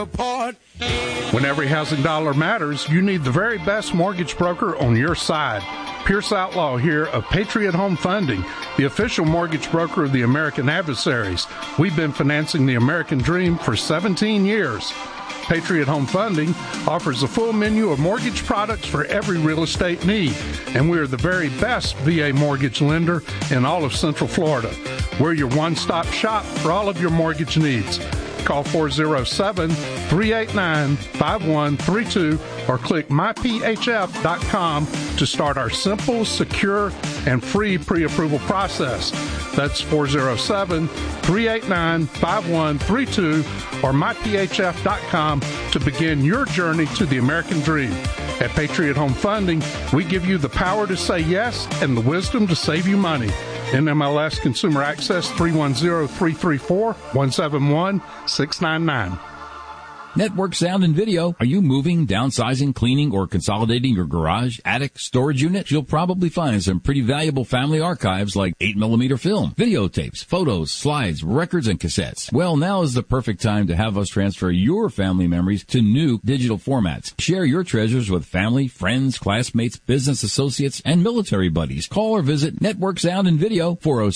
When every housing dollar matters, you need the very best mortgage broker on your side. Pierce Outlaw here of Patriot Home Funding, the official mortgage broker of the American Adversaries. We've been financing the American dream for 17 years. Patriot Home Funding offers a full menu of mortgage products for every real estate need, and we are the very best VA mortgage lender in all of Central Florida. We're your one-stop shop for all of your mortgage needs. Call 407-389-5132 or click myphf.com to start our simple, secure, and free pre-approval process. That's 407-389-5132 or myphf.com to begin your journey to the American dream. At Patriot Home Funding, we give you the power to say yes and the wisdom to save you money. NMLS Consumer Access 310-334-171-699. Network Sound and Video. Are you moving, downsizing, cleaning, or consolidating your garage, attic, storage unit? You'll probably find some pretty valuable family archives like 8mm film, videotapes, photos, slides, records, and cassettes. Well, now is the perfect time to have us transfer your family memories to new digital formats. Share your treasures with family, friends, classmates, business associates, and military buddies. Call or visit Network Sound and Video,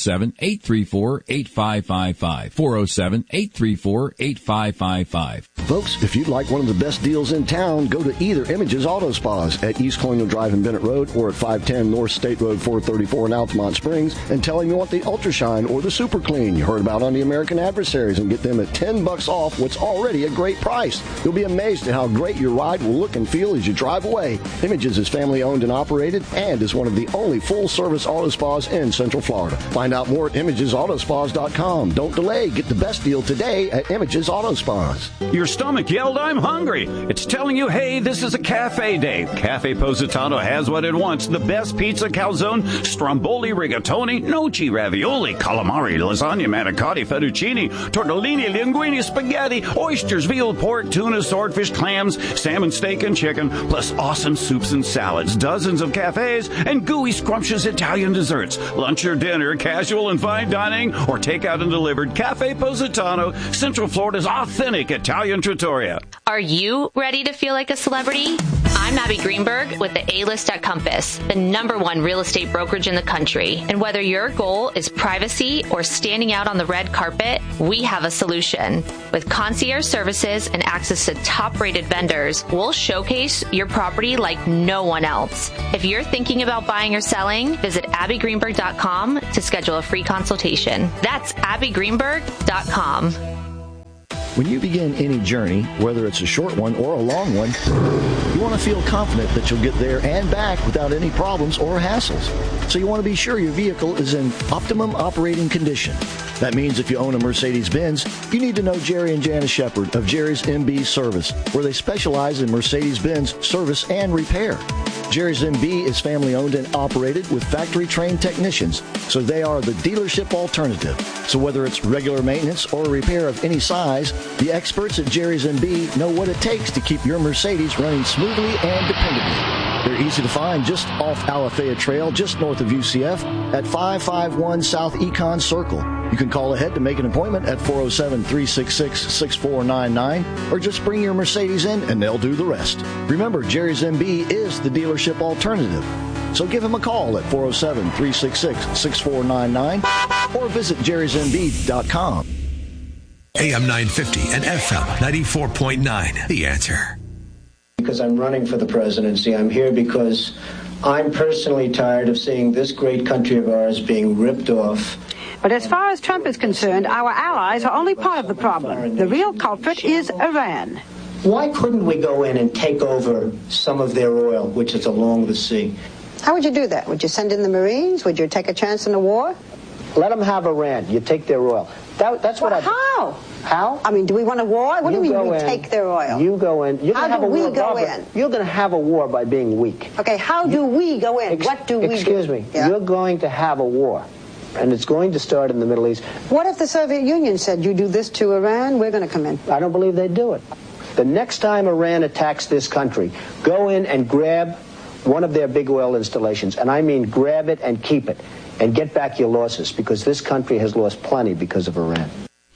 407-834-8555, 407-834-8555. Folks, if you'd like one of the best deals in town, go to either Images Auto Spas at East Colonial Drive in Bennett Road or at 510 North State Road 434 in Altamont Springs and tell them you want the Ultra Shine or the Super Clean you heard about on the American Adversaries and get them at $10 off what's already a great price. You'll be amazed at how great your ride will look and feel as you drive away. Images is family owned and operated and is one of the only full-service auto spas in Central Florida. Find out more at ImagesAutospas.com. Don't delay. Get the best deal today at Images Auto Spas. Your stomach yelled, "I'm hungry." It's telling you, hey, this is a cafe day. Cafe Positano has what it wants. The best pizza, calzone, stromboli, rigatoni, noci, ravioli, calamari, lasagna, manicotti, fettuccine, tortellini, linguine, spaghetti, oysters, veal, pork, tuna, swordfish, clams, salmon, steak, and chicken, plus awesome soups and salads, dozens of cafes, and gooey, scrumptious Italian desserts. Lunch or dinner, casual and fine dining, or takeout and delivered. Cafe Positano, Central Florida's authentic Italian trattoria. Are you ready to feel like a celebrity? I'm Abby Greenberg with the A-List at Compass, the #1 real estate brokerage in the country. And whether your goal is privacy or standing out on the red carpet, we have a solution. With concierge services and access to top-rated vendors, we'll showcase your property like no one else. If you're thinking about buying or selling, visit abbygreenberg.com to schedule a free consultation. That's abbygreenberg.com. When you begin any journey, whether it's a short one or a long one, you want to feel confident that you'll get there and back without any problems or hassles. So you want to be sure your vehicle is in optimum operating condition. That means if you own a Mercedes-Benz, you need to know Jerry and Janice Shepard of Jerry's MB Service, where they specialize in Mercedes-Benz service and repair. Jerry's MB is family-owned and operated with factory-trained technicians, so they are the dealership alternative. So whether it's regular maintenance or repair of any size, the experts at Jerry's MB know what it takes to keep your Mercedes running smoothly and dependably. They're easy to find just off Alafaya Trail, just north of UCF, at 551 South Econ Circle. You can call ahead to make an appointment at 407-366-6499, or just bring your Mercedes in and they'll do the rest. Remember, Jerry's MB is the dealership alternative. So give him a call at 407-366-6499 or visit jerrysmb.com. AM 950 and FM 94.9, The Answer. Because I'm running for the presidency. I'm here because I'm personally tired of seeing this great country of ours being ripped off. But as far as Trump is concerned, our allies are only part of the problem. The real culprit is Iran. Why couldn't we go in and take over some of their oil, which is along the sea? How would you do that? Would you send in the Marines? Would you take a chance in a war? Let them have Iran. You take their oil. That's what How? How? I mean, do we want a war? What do we mean we take their oil? You go in. How do we go in? You're going to have a war by being weak. Okay, how do we go in? What do we do? Excuse me. Yeah. You're going to have a war. And it's going to start in the Middle East. What if the Soviet Union said, you do this to Iran, we're going to come in? I don't believe they'd do it. The next time Iran attacks this country, go in and grab one of their big oil installations. And I mean grab it and keep it. And get back your losses, because this country has lost plenty because of Iran.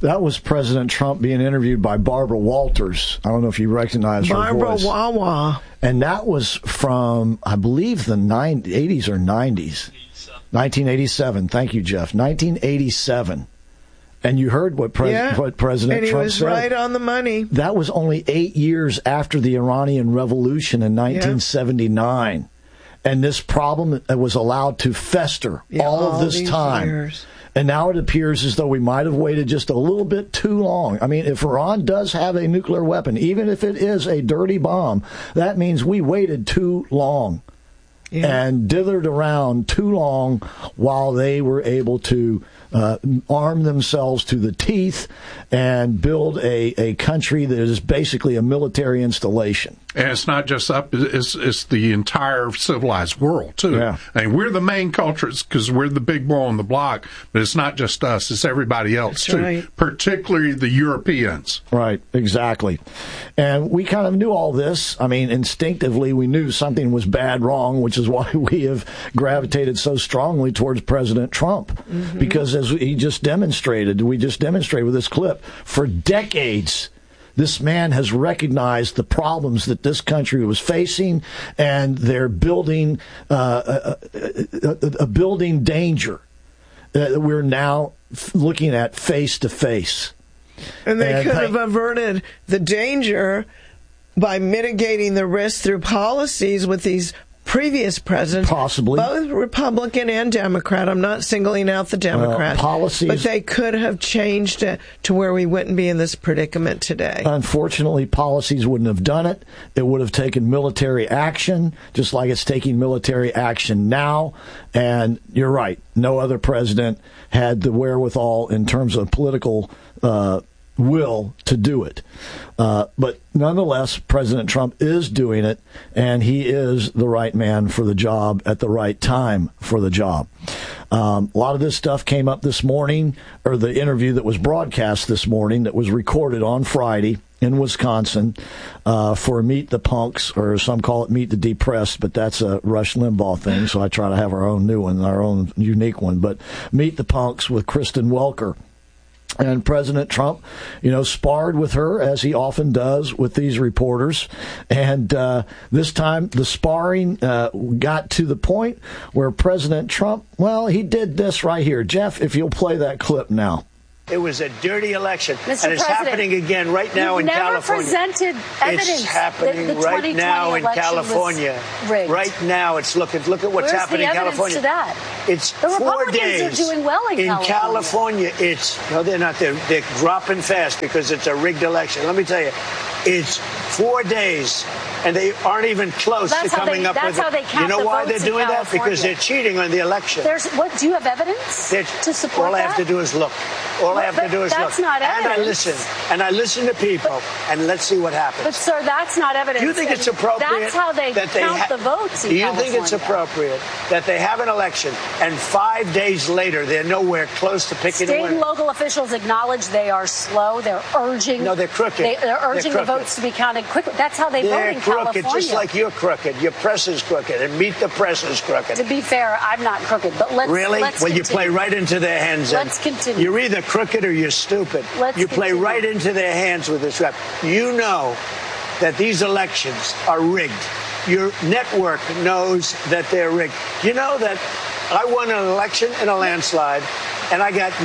That was President Trump being interviewed by Barbara Walters. I don't know if you recognize her voice. Barbara Wawa. And that was from, I believe, the 80s or 90s. 1987. Thank you, Jeff. 1987. And you heard what President Trump said. And he was right on the money. That was only 8 years after the Iranian Revolution in 1979. Yeah. And this problem was allowed to fester all of this time. Years. And now it appears as though we might have waited just a little bit too long. I mean, if Iran does have a nuclear weapon, even if it is a dirty bomb, that means we waited too long and dithered around too long while they were able to arm themselves to the teeth and build a country that is basically a military installation. And it's not just it's the entire civilized world, too. Yeah. And we're the main culprits because we're the big boy on the block, but it's not just us, it's everybody else, too, right. Particularly the Europeans. Right, exactly. And we kind of knew all this. I mean, instinctively, we knew something was bad wrong, which is why we have gravitated so strongly towards President Trump. Mm-hmm. Because as we just demonstrated with this clip, for decades, this man has recognized the problems that this country was facing, and they're building a building danger that we're now looking at face to face. And they could have averted the danger by mitigating the risk through policies with these previous presidents, possibly both Republican and Democrat. I'm not singling out the Democrat policies, but they could have changed it to where we wouldn't be in this predicament today. Unfortunately, policies wouldn't have done it. It would have taken military action, just like it's taking military action now. And you're right, no other president had the wherewithal in terms of political will to do it. But nonetheless, President Trump is doing it, and he is the right man for the job at the right time for the job. A lot of this stuff came up this morning, or the interview that was broadcast this morning that was recorded on Friday in Wisconsin for Meet the Punks, or some call it Meet the Depressed, but that's a Rush Limbaugh thing, so I try to have our own new one, our own unique one. But Meet the Punks with Kristen Welker. And President Trump, sparred with her, as he often does with these reporters. And this time, the sparring got to the point where President Trump, he did this right here. Jeff, if you'll play that clip now. It was a dirty election, Mr. and it's happening again right now in California. You've never presented evidence. It's happening the right now in California. Right now, it's look at what's happening in California. Where's the evidence to that? It's the 4 Republicans days are doing well in California. They're not. They're dropping fast because it's a rigged election. Let me tell you, it's 4 days. And they aren't even close to coming up with it. You know why they're doing that? Because they're cheating on the election. Do you have evidence to support that? All I have to do is look. That's not evidence. And I listen to people, and let's see what happens. But, sir, that's not evidence. Do you think it's appropriate? That's how they count the votes in California. Do you think it's appropriate that they have an election, and 5 days later they're nowhere close to picking a winner? State and local officials acknowledge they are slow. They're urging. No, they're crooked. They're urging the votes to be counted quickly. That's how they vote in California. Crooked, just like you're crooked. Your press is crooked, and Meet the Press is crooked. To be fair, I'm not crooked, but let's continue. You play right into their hands. Let's continue. You're either crooked or you're stupid. You play right into their hands with this rap. You know that these elections are rigged. Your network knows that they're rigged. You know that I won an election in a landslide, and I got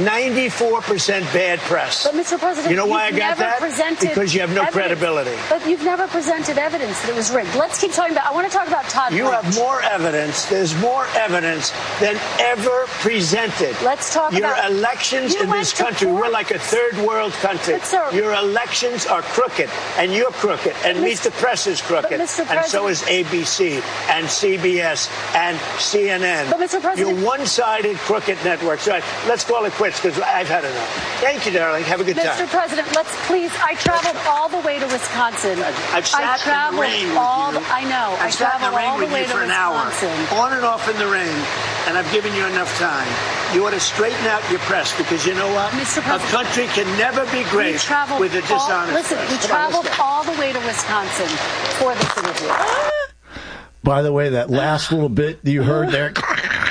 94% bad press. But, Mr. President, you know why I got that? Because you have no credibility. But you've never presented evidence that it was rigged. Let's keep talking about. I want to talk about Todd Blanche. You have more evidence. There's more evidence than ever presented. Let's talk about your elections in this country. We're like a third world country. But, sir, your elections are crooked, and you're crooked, and Meet the Press is crooked, and so is ABC and CBS and CNN. But, Mr. President, you're one-sided crooked networks. Right. Let's call it quits because I've had enough. Thank you, darling. Have a good time. Mr. President, I traveled all the way to Wisconsin. I've sat in the rain with you. I know. I traveled all the way to Wisconsin. On and off in the rain, and I've given you enough time. You ought to straighten out your press because you know what? Mr. President, a country can never be great with a dishonest press. We traveled all the way to Wisconsin for this interview. By the way, that last little bit you heard there,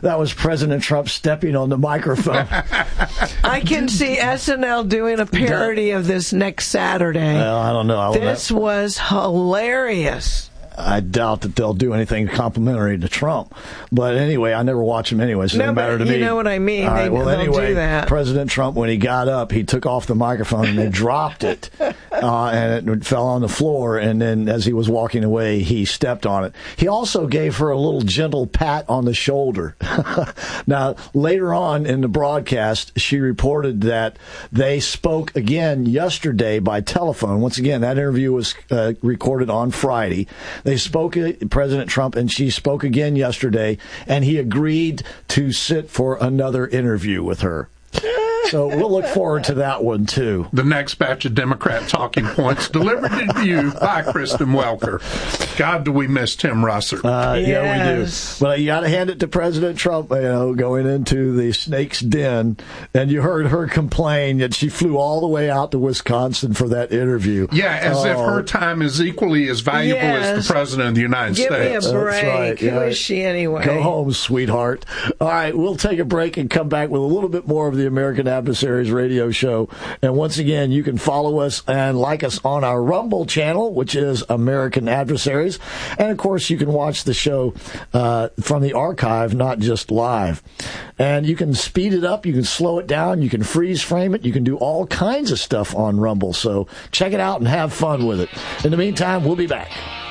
That was President Trump stepping on the microphone. I can see SNL doing a parody of this next Saturday. Well, I don't know. This was hilarious. I doubt that they'll do anything complimentary to Trump. But anyway, I never watch him anyway, so it doesn't matter to me. You know what I mean. All right, They'll do that. President Trump, when he got up, he took off the microphone and they dropped it. And it fell on the floor. And then as he was walking away, he stepped on it. He also gave her a little gentle pat on the shoulder. Now, later on in the broadcast, she reported that they spoke again yesterday by telephone. Once again, that interview was recorded on Friday. They spoke, President Trump, and she spoke again yesterday, and he agreed to sit for another interview with her. So we'll look forward to that one, too. The next batch of Democrat talking points delivered to you by Kristen Welker. God, do we miss Tim Russert. Yes. Yeah, we do. But you got to hand it to President Trump, going into the snake's den. And you heard her complain that she flew all the way out to Wisconsin for that interview. Yeah, as if her time is equally as valuable as the President of the United States. Give me a break. That's right. Who is she anyway? Go home, sweetheart. All right, we'll take a break and come back with a little bit more of the American Adversaries radio show. And once again, you can follow us and like us on our Rumble channel, which is American Adversaries. And of course, you can watch the show from the archive, not just live. And you can speed it up, you can slow it down, you can freeze frame it, you can do all kinds of stuff on Rumble. So check it out and have fun with it. In the meantime, we'll be back.